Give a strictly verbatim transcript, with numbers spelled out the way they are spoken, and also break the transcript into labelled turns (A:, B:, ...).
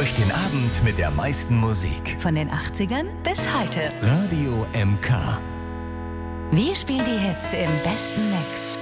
A: Durch den Abend mit der meisten Musik.
B: Von den achtzigern bis heute.
A: Radio M K.
B: Wir spielen die Hits im besten Mix.